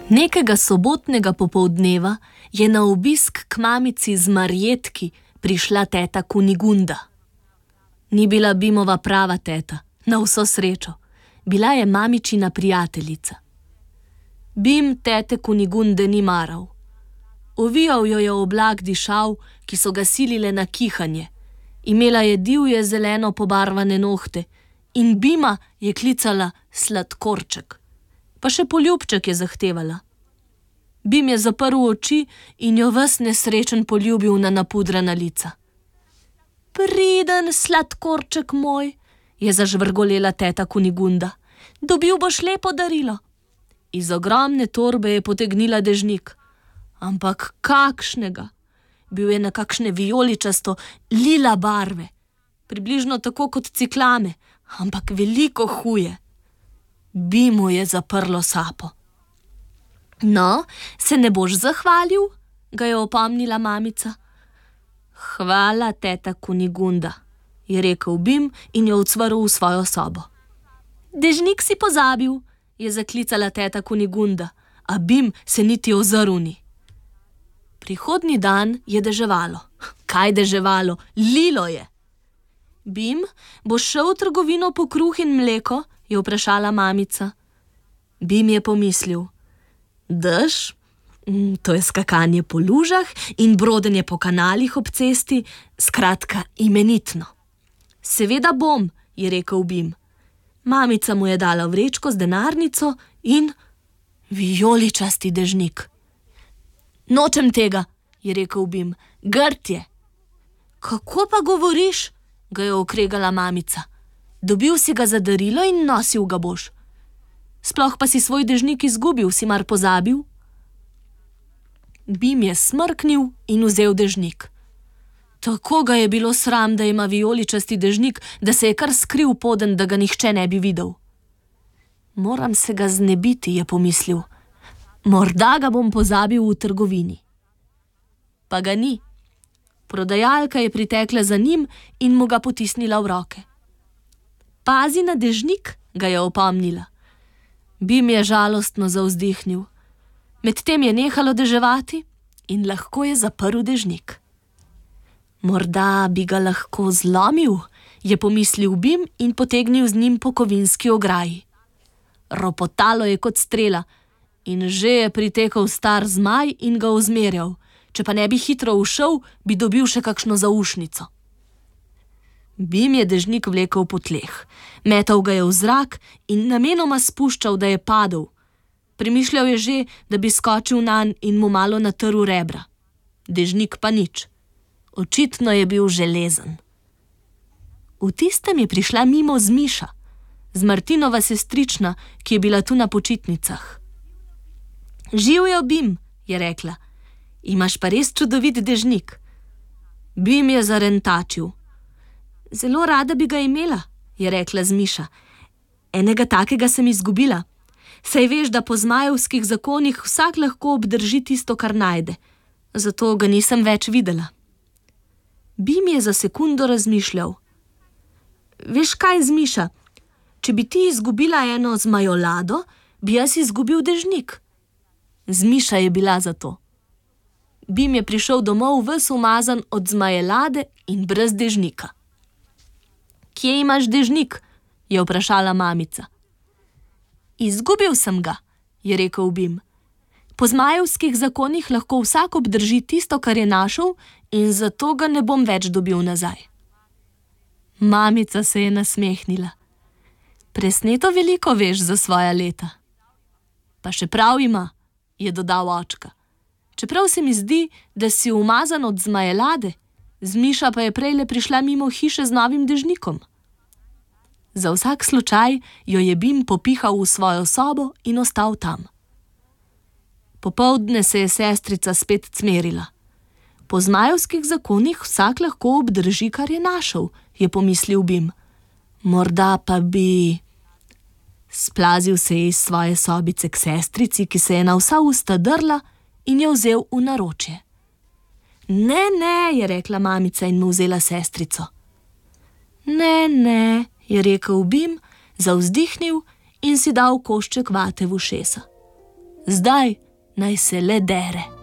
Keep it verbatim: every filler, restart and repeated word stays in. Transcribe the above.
Nekega sobotnega popoldneva je na obisk k mamici z Marjetki prišla teta Kunigunda. Ni bila Bimova prava teta, na vso srečo. Bila je mamičina prijateljica. Bim tete Kunigunde ni maral. Ovijal jo je oblak dišav, ki so ga silile na kihanje. Imela je divje zeleno pobarvane nohte in Bima je klicala sladkorček. Pa še poljubček je zahtevala. Bim je zaprl oči in jo ves nesrečen poljubil na napudrana lica. Priden sladkorček moj, je zažvrgolela teta Kunigunda. Dobil boš lepo darilo. Iz ogromne torbe je potegnila dežnik. Ampak kakšnega? Bil je na kakšne vijoličasto lila barve. Približno tako kot ciklame, ampak veliko huje. Bimu je zaprlo sapo. No, se ne boš zahvalil? Ga je opomnila mamica. Hvala, teta Kunigunda, je rekel Bim in jo ucvrl v svojo sobo. Dežnik si pozabil, je zaklicala teta Kunigunda, a Bim se niti ozrl ni. Prihodnji dan je deževalo. Kaj deževalo? Lilo je. Bim, boš šel v trgovino po kruh in mleko? Je vprašala mamica. Bim je pomislil. Dež? To je skakanje po lužah in brodenje po kanalih ob cesti, skratka imenitno. Seveda bom, je rekel Bim. Mamica mu je dala vrečko z denarnico in vijoličasti dežnik. Nočem tega, je rekel Bim, grd je. Kako pa govoriš? Ga je okregala mamica. Dobil si ga za darilo in nosil ga boš. Sploh pa si svoj dežnik izgubil, si mar pozabil? Bim je smrknil in vzel dežnik. Tako ga je bilo sram, da ima vijoličasti dežnik, da se je kar skril poden, da ga nihče ne bi videl. Moram se ga znebiti, je pomislil. Morda ga bom pozabil v trgovini. Pa ga ni. Prodajalka je pritekla za njim in mu ga potisnila v roke. Pazi na dežnik, ga je opomnila. Bim je žalostno zavzdihnil. Medtem je nehalo deževati in lahko je zaprl dežnik. Morda bi ga lahko zlomil, je pomislil Bim in potegnil z njim po kovinski ograji. Ropotalo je kot strela in že je pritekel star zmaj in ga ozmerjal. Če pa ne bi hitro ušel, bi dobil še kakšno zaušnico. Bim je dežnik vlekel po tleh. Metal ga je v zrak in namenoma spuščal, da je padel. Premišljal je že, da bi skočil nanj in mu malo natrl rebra. Dežnik pa nič. Očitno je bil železen. V tistem je prišla mimo Zmiša, z Martinova sestrična, ki je bila tu na počitnicah. Živjo, Bim, je rekla. Imaš pa res čudovit dežnik. Bim je zarentačil. Zelo rada bi ga imela, je rekla Zmiša. Enega takega sem izgubila. Saj veš, da po zmajevskih zakonih vsak lahko obdrži tisto, kar najde. Zato ga nisem več videla. Bim je za sekundo razmišljal. Veš kaj, Zmiša, če bi ti izgubila eno zmajolado, bi jaz izgubil dežnik. Zmiša je bila za to. Bim je prišel domov ves umazan od zmajelade in brez dežnika. Kje imaš dežnik? Je vprašala mamica. Izgubil sem ga, je rekel Bim. Po zmajevskih zakonih lahko vsak obdrži tisto, kar je našel, in zato ga ne bom več dobil nazaj. Mamica se je nasmehnila. Presneto veliko veš za svoja leta. Pa še prav ima, je dodal očka. Čeprav se mi zdi, da si umazan od zmajelade, Zmiša pa je prejle prišla mimo hiše z novim dežnikom. Za vsak slučaj jo je Bim popihal v svojo sobo in ostal tam. Popoldne se je sestrica spet cmerila. Po zmajevskih zakonih vsak lahko obdrži, kar je našel, je pomislil Bim. Morda pa bi... Splazil se je iz svoje sobice k sestrici, ki se je na vsa usta drla in je vzel v naročje. Ne, ne, je rekla mamica in mu vzela sestrico. Ne, ne, je rekel Bim, zavzdihnil in si dal košček vate v ušesa. Zdaj naj se le dere.